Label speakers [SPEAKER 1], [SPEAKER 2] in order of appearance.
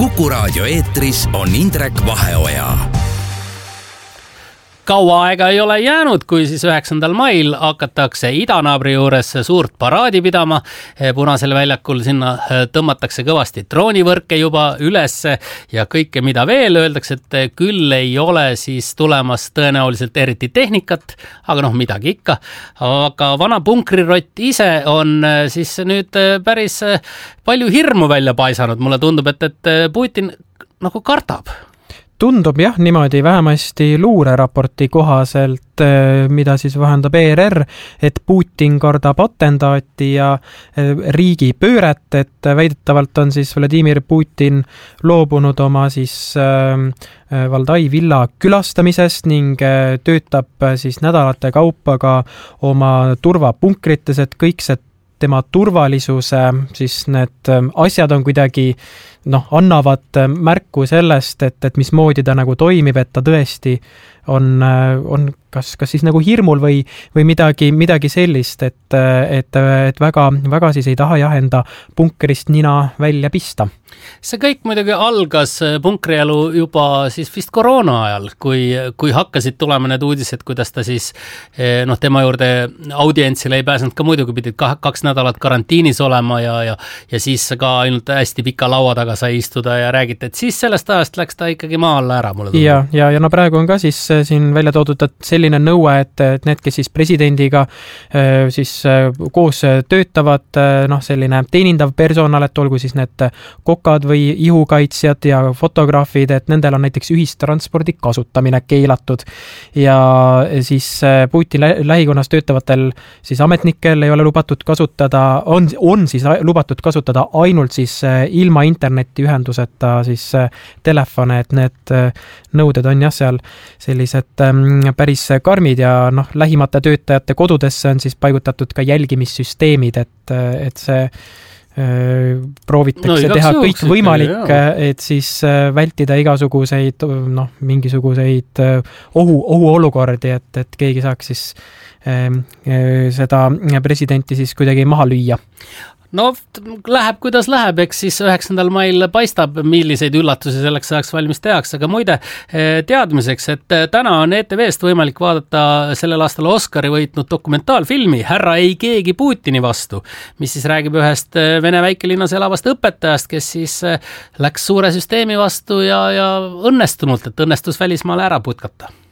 [SPEAKER 1] Kuku Raadio eetris on Indrek Vaheoja.
[SPEAKER 2] Kaua aega ei ole jäänud, kui siis 9. mail hakatakse idanaabri juures suurt paraadi pidama. Punasel väljakul sinna tõmmatakse kõvasti droonivõrke juba üles ja kõike mida veel öeldakse, et küll ei ole siis tulemas tõenäoliselt eriti tehnikat, aga midagi ikka. Aga vana punkrirott ise on siis nüüd päris palju hirmu välja paisanud. Mulle tundub, et Putin nagu kardab.
[SPEAKER 3] Tundub jah niimoodi vähemasti luureraporti kohaselt, mida siis vahendab ERR, et Putin kardab atentaati ja riigi pööret, et väidetavalt on siis Vladimir Putin loobunud oma siis Valdai villa külastamisest ning töötab siis nädalate kaupa ka oma turvapunkrites, et kõik see tema turvalisuse, siis need asjad on kuidagi annavad märku sellest, et mismoodi ta nagu toimib, et ta tõesti on kas siis nagu hirmul või midagi sellist, et väga siis ei taha enda punkrist nina välja pista.
[SPEAKER 2] See kõik muidugi algas punkrielu juba siis vist koroona ajal, kui hakkasid tulema need uudised, kuidas ta siis tema juurde audientsile ei pääsenud ka muidugi, pidid 2 nädalat karantiinis olema ja siis ka ainult hästi pika laua taga sai istuda ja räägiti, et siis sellest ajast läks ta ikkagi maa alla ära.
[SPEAKER 3] Ja praegu on ka siis siin välja toodud, et selline nõue, et need, kes siis presidendiga siis koos töötavad, selline teenindav personal, et olgu siis need kokad või ihukaitsjad ja fotograafid, et nendel on näiteks ühistranspordi kasutamine keelatud ja siis Putin lähikonnas töötavatel siis ametnikel ei ole lubatud kasutada, on siis lubatud kasutada ainult siis ilma internetiühenduseta siis telefone, et need nõuded on jah seal sellised päris karmid ja lähimate töötajate kodudesse on siis paigutatud ka jälgimissüsteemid, et see proovitakse teha kõik võimalik, et siis vältida igasuguseid mingisuguseid ohuolukordi, et keegi saaks siis seda presidenti siis kuidagi maha lüüa.
[SPEAKER 2] Läheb kuidas läheb, eks siis 9. mail paistab, milliseid üllatusi selleks ajaks valmis tehakse, aga muide teadmiseks, et täna on ETV-st võimalik vaadata sellel aastal Oscari võitnud dokumentaalfilmi Härra ei keegi Putini vastu, mis siis räägib ühest Vene väikelinnas elavast õpetajast, kes siis läks suure süsteemi vastu ja õnnestunult, et õnnestus välismaale ära putkata.